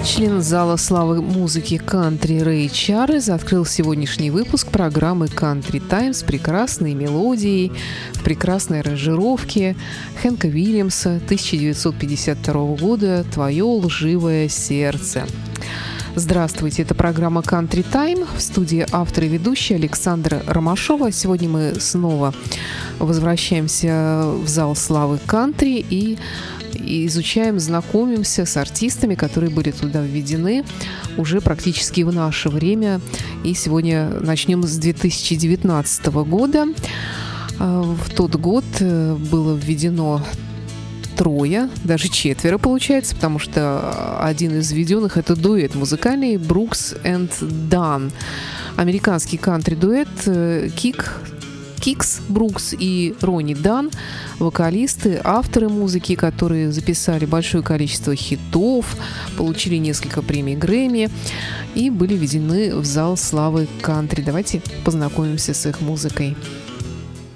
Член зала славы музыки кантри Рэй Чарльз открыл сегодняшний выпуск программы Country Time с прекрасной мелодией в прекрасной аранжировке Хэнка Уильямса 1952 года «Твое лживое сердце». Здравствуйте, это программа Country Time, в студии автор и ведущая Александра Ромашова. Сегодня мы снова возвращаемся в зал славы кантри и изучаем, знакомимся с артистами, которые были туда введены уже практически в наше время. И сегодня начнем с 2019 года. В тот год было введено трое, даже четверо получается, потому что один из введенных — это дуэт музыкальный Brooks and Dunn. Американский кантри-дуэт Кикс Брукс и Ронни Дан, вокалисты, авторы музыки, которые записали большое количество хитов, получили несколько премий Грэмми и были введены в зал славы кантри. Давайте познакомимся с их музыкой.